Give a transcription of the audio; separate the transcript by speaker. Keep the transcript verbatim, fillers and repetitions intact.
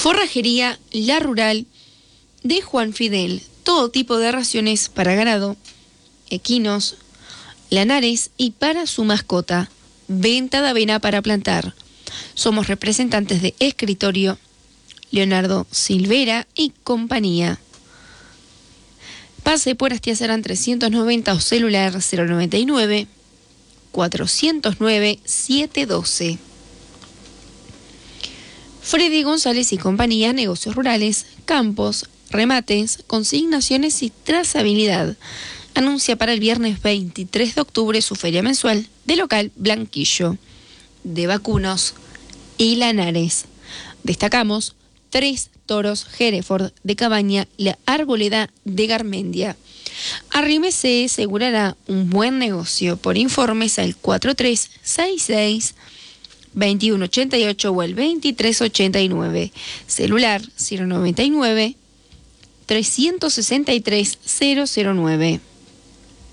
Speaker 1: Forrajería La Rural de Juan Fidel. Todo tipo de raciones para ganado, equinos, lanares y para su mascota. Venta de avena para plantar. Somos representantes de Escritorio Leonardo Silvera y compañía. Pase por Astiacerán trescientos noventa o celular cero noventa y nueve, cuatrocientos nueve, setecientos doce. Freddy González y compañía, negocios rurales, campos, remates, consignaciones y trazabilidad. Anuncia para el viernes veintitrés de octubre su feria mensual de local Blanquillo, de vacunos y lanares. Destacamos tres toros Hereford de Cabaña, la Arboleda de Garmendia. Arrímese, asegurará un buen negocio. Por informes al cuatro tres seis seis, dos uno ocho ocho o el veintitrés ochenta y nueve. Celular cero noventa y nueve, trescientos sesenta y tres, cero cero nueve.